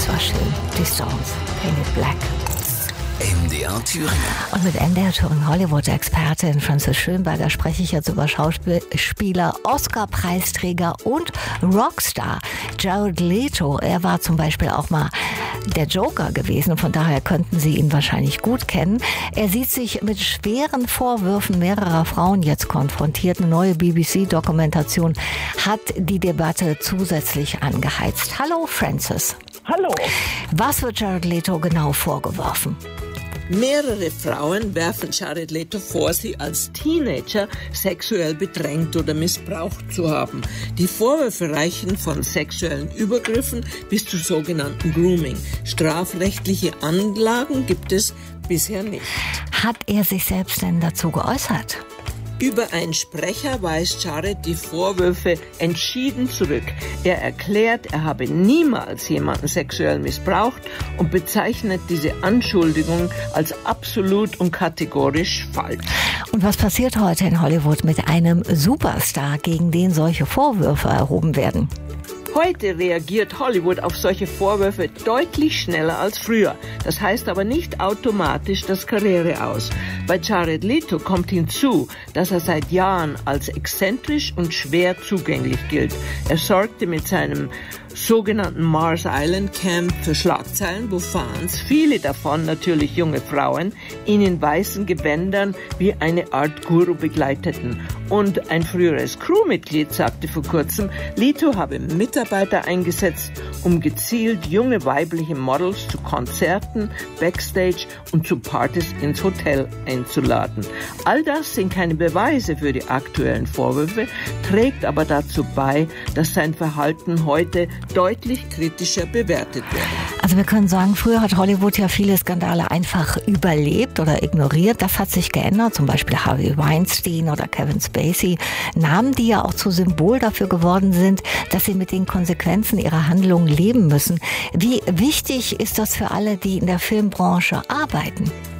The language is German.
Das war schön. Die Stones, Painted Black. MDR Thüringen. Und mit MDR Thüringen Hollywood-Expertin Frances Schönberger spreche ich jetzt über Schauspieler, Oscar-Preisträger und Rockstar Jared Leto. Er war zum Beispiel auch mal der Joker gewesen und von daher könnten Sie ihn wahrscheinlich gut kennen. Er sieht sich mit schweren Vorwürfen mehrerer Frauen jetzt konfrontiert. Eine neue BBC-Dokumentation hat die Debatte zusätzlich angeheizt. Hallo Frances. Hallo. Was wird Jared Leto genau vorgeworfen? Mehrere Frauen werfen Jared Leto vor, sie als Teenager sexuell bedrängt oder missbraucht zu haben. Die Vorwürfe reichen von sexuellen Übergriffen bis zu sogenannten Grooming. Strafrechtliche Anlagen gibt es bisher nicht. Hat er sich selbst denn dazu geäußert? Über einen Sprecher weist Jared die Vorwürfe entschieden zurück. Er erklärt, er habe niemals jemanden sexuell missbraucht und bezeichnet diese Anschuldigung als absolut und kategorisch falsch. Und was passiert heute in Hollywood mit einem Superstar, gegen den solche Vorwürfe erhoben werden? Heute reagiert Hollywood auf solche Vorwürfe deutlich schneller als früher. Das heißt aber nicht automatisch das Karriere aus. Bei Jared Leto kommt hinzu, dass er seit Jahren als exzentrisch und schwer zugänglich gilt. Er sorgte mit seinem sogenannten Mars Island Camp für Schlagzeilen, wo Fans, viele davon natürlich junge Frauen, ihn in weißen Gewändern wie eine Art Guru begleiteten. Und ein früheres Crewmitglied sagte vor kurzem, Leto habe Mitarbeiter eingesetzt, um gezielt junge weibliche Models zu Konzerten, Backstage und zu Partys ins Hotel einzuladen. All das sind keine Beweise für die aktuellen Vorwürfe, trägt aber dazu bei, dass sein Verhalten heute deutlich kritischer bewertet wird. Also wir können sagen, früher hat Hollywood ja viele Skandale einfach überlebt oder ignoriert. Das hat sich geändert, zum Beispiel Harvey Weinstein oder Kevin Spacey. Namen, die ja auch zu Symbol dafür geworden sind, dass sie mit den Konsequenzen ihrer Handlungen leben müssen. Wie wichtig ist das für alle, die in der Filmbranche arbeiten?